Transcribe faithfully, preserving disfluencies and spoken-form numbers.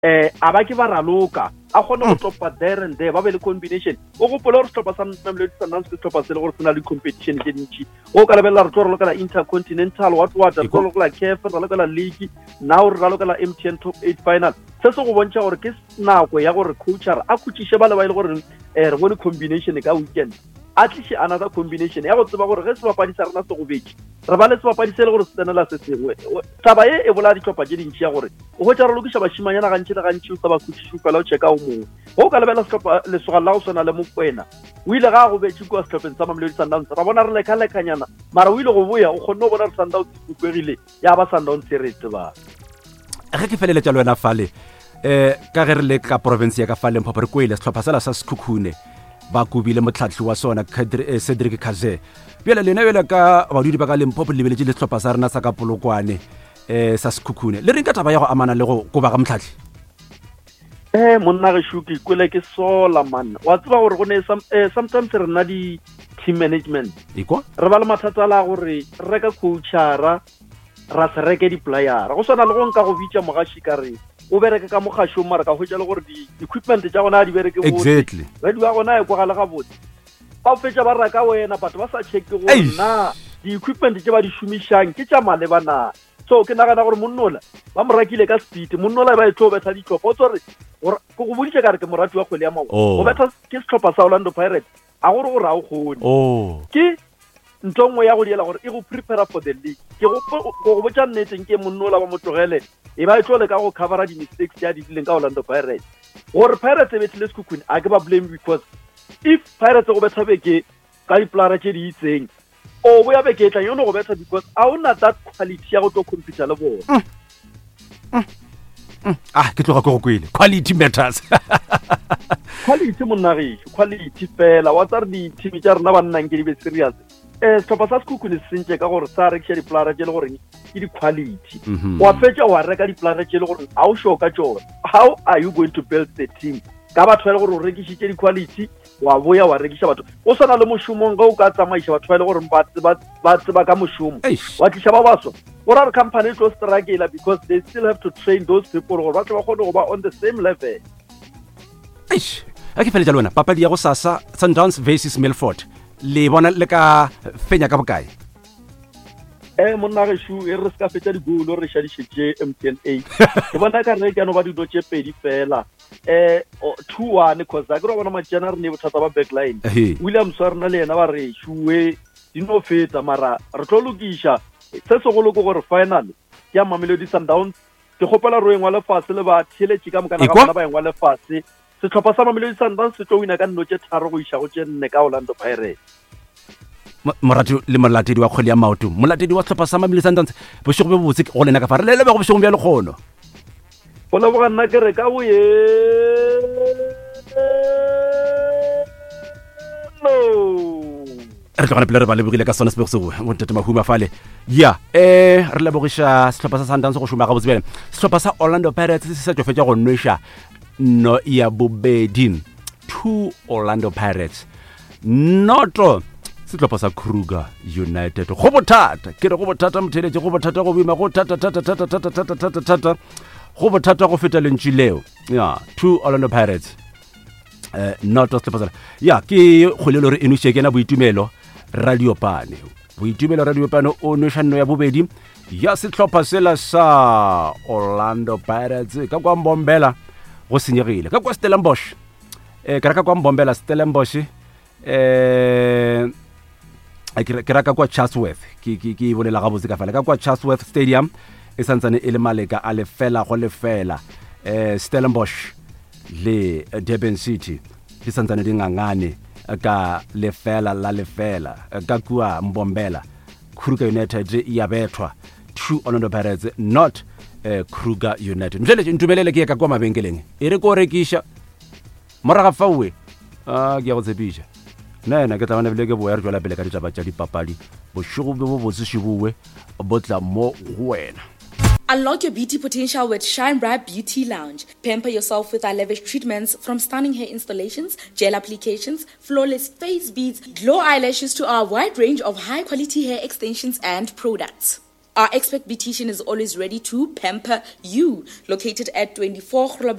eh a ba ke ba raloka a kgone go topa there and there ba be le combination o go pola re stopa sa Mamelodi Sundowns ke stopa se le gore sena le competition ke dintsi o ka lebella re tlo re lokela intercontinental what what re tlo lokela C A F re lokela league now re lokela M T N top eight final se se go bontšha gore ke nako ya gore coacher a khutšiše ba le ba ile gore eh re bone combination ka weekend at least another combination ya go tseba gore ge se bapadi sa rena se go betse re ba le se bapadi se le gore se tsenela se sengwe taba e e bola ditlhopha tse dintsi ya gore o go tsa re lokiša bashimanyana gantši le gantši o sa ba khutšiše fela o checka o mongwe go ka lebela setlhopha lesoga la go swana le Mokwena o ile ga go betse kwa setlhopheng sa Mamelodi Sundowns ra bona re lekha-lekhanyana mara o ile go boya o kgonne go bona re Sundowns e kwegile ya ba Sundowns e re tseba ge ke feleletša le wena fale eh ka ge re le ka province ya ka fale Limpopo re kwele setlhopha sela sa Sekhukhune ba kubile motlhatlhi wa sona Cedric Kaze bjale lena bjale ka badudi ba ka Limpopo le beletše le setlhopha sa rena sa ka Polokwane eh sa Sekhukhune le reng ka taba ya go amana le go koba ga motlhatlhi eh monna ge shuki kwele ke sola man wa tseba gore go ne sometimes re na di team management ikwa re ba le mathata la gore re ka coachara ra se reke di player go sona le go nka go bitša mogashi ka re o bereke ka mogasho mara ka hwetša le gore di equipment tša gona di bereke go exactly re di wa gona e kwa gale ga botse ba fetša ba raka wena batho ba sa check go na di equipment tše ba di šomišang ke tša malebana so ke nagana gore monnola ba mo rakile ka speed monnola ba e tlo betla ditlhopha o tsore go go boditše ka re ke morati wa kgwele ya mao go betla ke setlhopha sa Orlando Pirates a gore go ra o gone oh ke ntongwe ya go diela gore e go prepare for the league ke go go botša nneteng ke monnola ba motlogele e ba e tlo le ka go covera di mistakes ya di dileng ka Orlando Pirates gore Pirates e betlile Sekhukhune a ke ba blame because if Pirates go betha beke ka diplara tše di itseng o bo ya beke tla yone go betha because a ona that quality ya go tlo compete le bona ah ke tloga go go kwele quality matters quality monnagišo quality fela wa tsare di team tša rena ba nnang ke di be serious eh setlhopha sa Sekhukhune se sentše ka gore sa rekiša diplara tše le gore ke di quality wa fetša wa reka diplara tše le gore a o sure ka tšona how are you going to build the team ka batho ba le gore o rekišitše di quality wa boya wa rekiša batho o swana le mošomong ge o ka tsamaiša batho ba le gore ba tseba ka mošomo wa tliša ba baswa go ra re company e tlo struggle because they still have to train those people gore ba tle ba kgone go ba on the same level eish a ke feletša le wena papadi ya go sasa Sundowns versus Milford le bona le ka fenya ka bokae eh monna ge shu e re ska fetša digolo re šadišitše M T N A ke bona ka re ke no ba dilo tše pedi fela eh two one cause a ke re bona matšana re ne bothata ba backline William Swarna le yena ba re shuwe di no feta mara re tlo lokiša se se go loko gore final ya Mamelodi Sundowns ke gopela ro engwa le fase le ba theletše ka mokana ga bona ba engwa le fase setlhopha sa Mamelodi Sundowns se tlo wina ka nno tše tharo go iša go tše nne ka Orlando Pirates morati le molatedi wa kgwele ya maoto molatedi wa setlhopha sa Mamelodi Sundowns bošego be botse go lena ka fa re le lebe go bošego bja lekgono go leboga nna ke re ka boye re tlogana pele re ba lebogile ka sona sebego seo montete mahuma fale ya eh re lebogiša setlhopha sa Sundowns go šoma ga botse bjale setlhopha sa Orlando Pirates se sa tšofetša go nweša no ya bobedi two Orlando Pirates noto setlhopha sa Kruger United go bothata ke re go bothata motheletše go bothata go boima go thata thata thata thata thata thata thata go bothata go feta lentši leo ya two Orlando Pirates eh noto setlhopha sa ya ke kgolelo re enoše kena Boitumelo Radio Pane Boitumelo Radio Pane o nweša nno ya bobedi ya setlhopha sela sa Orlando Pirates ka kwa Mbombela go senyegile ka kwa Stellenbosch eh ka ka kwa Mbombela Stellenbosch eh ke raka kwa Chatsworth ke ke ke bolela ga botse ka fela ka kwa Chatsworth Stadium e santsane e le maleka a le fela go le fela eh Stellenbosch le Durban City ke santsane di ngangane ka le fela la le fela ka kwa Mbombela Kruger United ya bethwa two Orlando Pirates not uh, Kruger United mjele ntumelele ke ka kwa mabenkeleng e re ko rekisha moraga fawe a ke go tsebisha nena ke tla bana bile ke boya re jwala pele ka ditaba tša dipapadi bošego bo bo se shibuwe botla mo go wena. Unlock your beauty potential with Shine Bright Beauty Lounge. Pamper yourself with our lavish treatments from stunning hair installations, gel applications, flawless face beads, glow eyelashes to our wide range of high-quality hair extensions and products. Our expert beautician is always ready to pamper you. Located at twenty-four